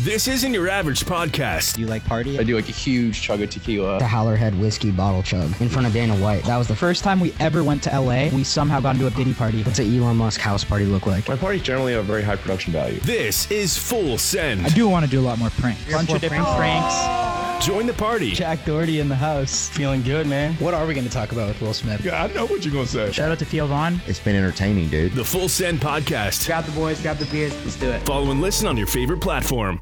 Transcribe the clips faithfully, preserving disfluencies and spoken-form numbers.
This isn't your average podcast. Do you like party? I do like a huge chug of tequila. The Howlerhead whiskey bottle chug in front of Dana White. That was the First time we ever went to L A, we somehow got into a Diddy party. What's an Elon Musk house party look like? My parties generally have very high production value. This is Full Send. I do want to do a lot more pranks. Bunch of different pranks. Join the party. Jack Doherty in the house. Feeling good, man. What are we going to talk about with Will Smith? Yeah, I know what you're going to say. Shout out to Theo Vaughn. It's been entertaining, dude. The Full Send podcast. Grab the boys, grab the beers, let's do it. Follow and listen on your favorite platform.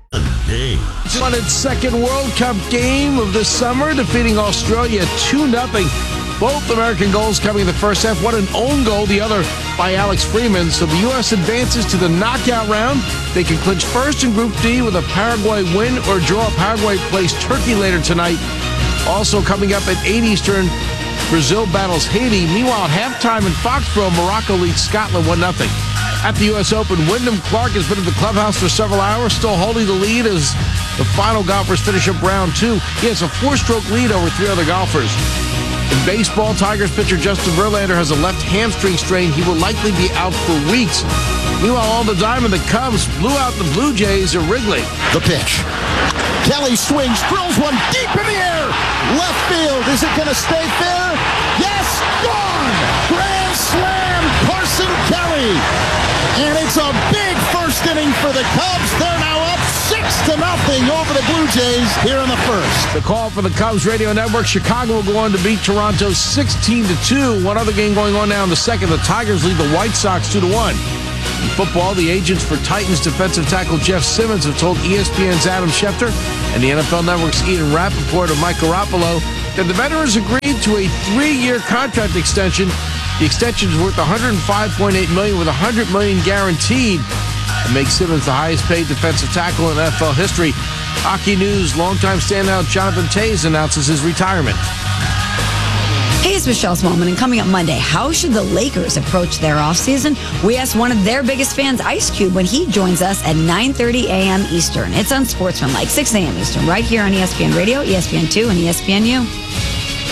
Won its second World Cup game of the summer, defeating Australia two nothing. Both American goals coming in the first half. One an own goal, the other by Alex Freeman. So the U S advances to the knockout round. They can clinch first in Group D with a Paraguay win or draw. Paraguay plays Turkey later tonight. Also coming up at eight Eastern, Brazil battles Haiti. Meanwhile, at halftime in Foxborough, Morocco leads Scotland one nothing. At the U S Open, Wyndham Clark has been at the clubhouse for several hours, still holding the lead as the final golfers finish up round two. He has a four-stroke lead over three other golfers. In baseball, Tigers pitcher Justin Verlander has a left hamstring strain. He will likely be out for weeks. Meanwhile, on the diamond, the Cubs blew out the Blue Jays at Wrigley. The pitch. Kelly swings, drills one deep in the air. Left field. Is it going to stay fair? Yes! Gone! Grand slam, Carson Kelly. And it's a big first inning for the Cubs. They're now up six to nothing over the Blue Jays here in the first. The call for the Cubs radio network. Chicago will go on to beat Toronto sixteen to two. One other game going on now in the second. The Tigers lead the White Sox two to one. In football, the agents for Titans defensive tackle Jeff Simmons have told E S P N's Adam Schefter and the N F L Network's Ian Rappaport of Mike Garoppolo that the veteran has agreed to a three-year contract extension. The extension is worth one hundred five point eight million dollars with one hundred million dollars guaranteed. It makes Simmons the highest-paid defensive tackle in N F L history. Hockey News longtime standout Jonathan Toews announces his retirement. Hey, it's Michelle Smallman, and coming up Monday, how should the Lakers approach their offseason? We asked one of their biggest fans, Ice Cube, when he joins us at nine thirty a.m. Eastern. It's on Sportsman, like six a.m. Eastern, right here on E S P N Radio, E S P N two, and E S P N U.